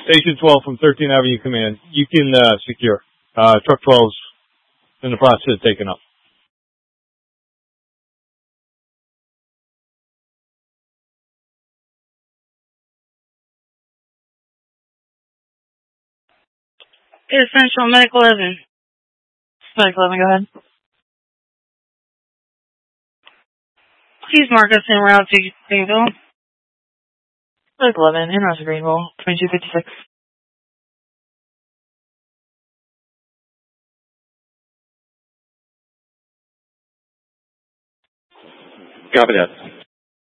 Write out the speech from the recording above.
Station 12 from 13th Avenue Command. You can secure. Truck 12's in the process of taking up. Essential Medical 11. Medical 11, go ahead. Please mark us en route to Greenville. Medical 11, en route to Greenville, 2256. Copy that.